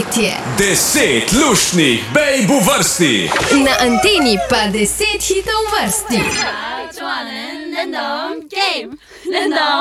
poletje. 10 luštnih bejb v vrsti. Na anteni pa 10 hitov v vrsti.